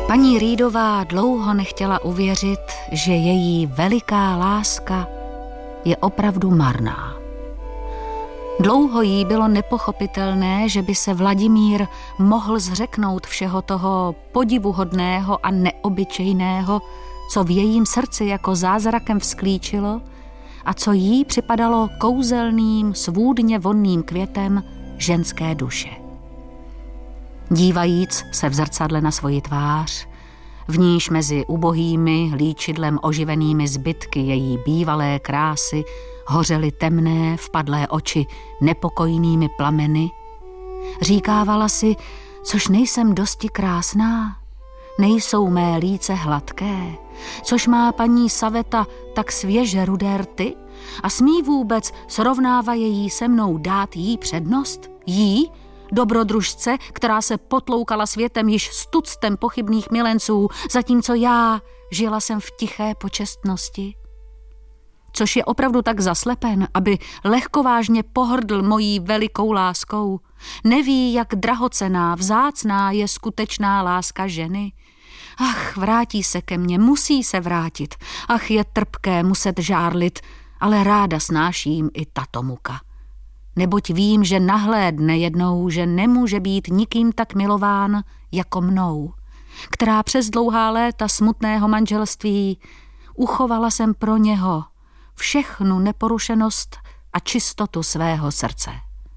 Paní Reedová dlouho nechtěla uvěřit, že její veliká láska je opravdu marná. Dlouho jí bylo nepochopitelné, že by se Vladimír mohl zřeknout všeho toho podivuhodného a neobyčejného, co v jejím srdci jako zázrakem vzklíčilo a co jí připadalo kouzelným, svůdně vonným květem ženské duše. Dívajíc se v zrcadle na svoji tvář, v níž mezi ubohými, líčidlem oživenými zbytky její bývalé krásy hořely temné, vpadlé oči nepokojnými plameny, říkávala si, což nejsem dosti krásná, nejsou mé líce hladké, což má paní Saveta tak svěže rudé rty a smí vůbec srovnávají se mnou dát jí přednost? Jí, dobrodružce, která se potloukala světem již s tuctem pochybných milenců, zatímco já žila jsem v tiché počestnosti. Což je opravdu tak zaslepen, aby lehkovážně pohrdl mojí velikou láskou. Neví, jak drahocenná, vzácná je skutečná láska ženy. Ach, vrátí se ke mně, musí se vrátit. Ach, je trpké muset žárlit, ale ráda snáším i tato muka. Neboť vím, že nahlédne jednou, že nemůže být nikým tak milován jako mnou, která přes dlouhá léta smutného manželství uchovala jsem pro něho všechnu neporušenost a čistotu svého srdce.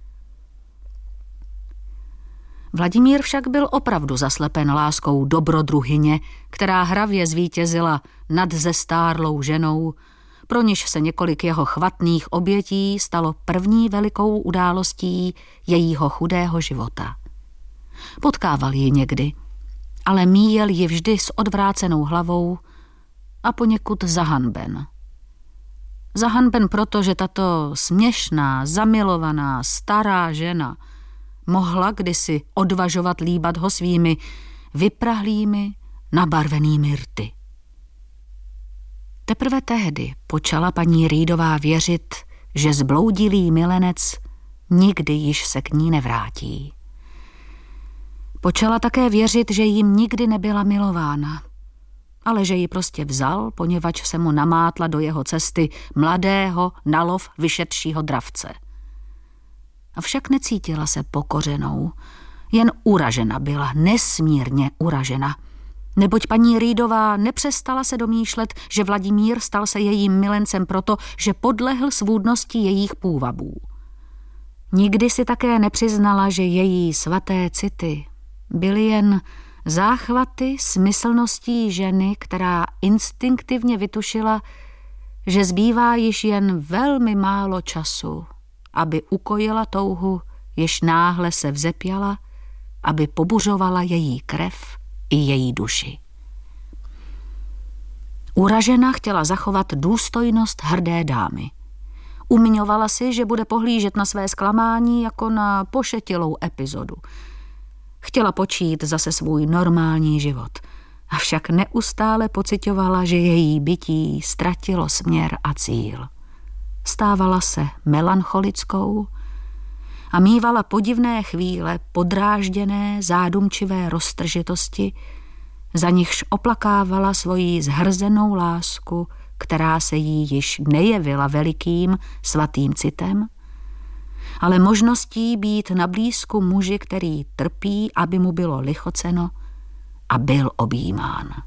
Vladimír však byl opravdu zaslepen láskou dobrodruhyně, která hravě zvítězila nad zestárlou ženou, pro něž se několik jeho chvatných obětí stalo první velikou událostí jejího chudého života. Potkával ji někdy, ale míjel ji vždy s odvrácenou hlavou a poněkud zahanben. Zahanben proto, že tato směšná, zamilovaná, stará žena mohla kdysi odvažovat líbat ho svými vyprahlými, nabarvenými rty. Teprve tehdy počala paní Reedová věřit, že zbloudilý milenec nikdy již se k ní nevrátí. Počala také věřit, že jim nikdy nebyla milována, ale že ji prostě vzal, poněvadž se mu namátla do jeho cesty mladého, na lov vyšetšího dravce. Avšak necítila se pokořenou, jen uražena byla, nesmírně uražena, neboť paní Reedová nepřestala se domýšlet, že Vladimír stal se jejím milencem proto, že podlehl svůdnosti jejich půvabů. Nikdy si také nepřiznala, že její svaté city byly jen záchvaty smyslností ženy, která instinktivně vytušila, že zbývá již jen velmi málo času, aby ukojila touhu, jež náhle se vzepěla, aby pobuřovala její krev i její duši. Uražena chtěla zachovat důstojnost hrdé dámy. Umiňovala si, že bude pohlížet na své zklamání jako na pošetilou epizodu. Chtěla počít zase svůj normální život, avšak neustále pociťovala, že její bytí ztratilo směr a cíl. Stávala se melancholickou a mívala podivné chvíle podrážděné, zádumčivé roztržitosti, za nichž oplakávala svoji zhrzenou lásku, která se jí již nejevila velikým svatým citem, ale možností být na blízku muži, který trpí, aby mu bylo lichoceno a byl objímán.